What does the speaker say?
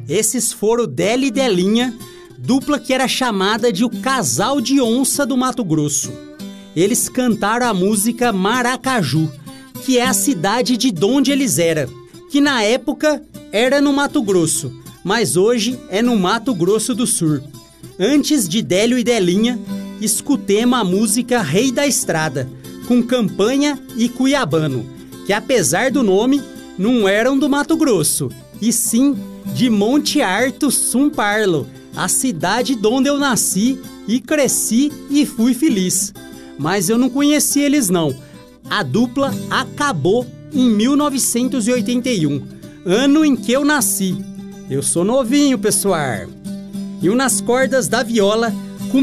Esses foram Délia e Delinha, dupla que era chamada de o Casal de Onça do Mato Grosso. Eles cantaram a música Maracaju, que é a cidade de onde eles eram, que na época era no Mato Grosso, mas hoje é no Mato Grosso do Sul. Antes de Délio e Delinha, escutemos a música Rei da Estrada, com Campanha e Cuiabano, que apesar do nome, não eram do Mato Grosso, e sim de Monte Alto, São Paulo, a cidade onde eu nasci e cresci e fui feliz. Mas eu não conheci eles não. A dupla acabou em 1981, ano em que eu nasci. Eu sou novinho, pessoal. E nas cordas da viola,